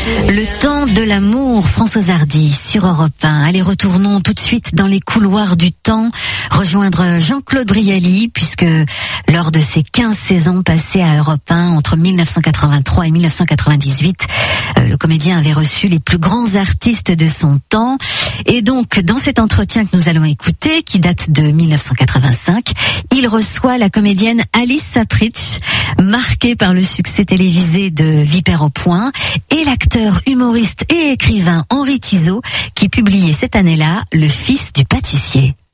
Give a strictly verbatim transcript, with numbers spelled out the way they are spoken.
Le temps de l'amour, Françoise Hardy sur Europe un. Allez, retournons tout de suite dans les couloirs du temps, rejoindre Jean-Claude Brialy, puisque lors de ses quinze saisons passées à Europe un, entre mille neuf cent quatre-vingt-trois et mille neuf cent quatre-vingt-dix-huit, euh, le comédien avait reçu les plus grands artistes de son temps. Et donc, dans cet entretien que nous allons écouter, qui date de mille neuf cent quatre-vingt-cinq, il reçoit la comédienne Alice Sapritch, marquée par le succès télévisé de Vipère au point, et l'acteur, humoriste et écrivain Henri Tizot, qui publiait cette année-là Le Fils du pâtissier.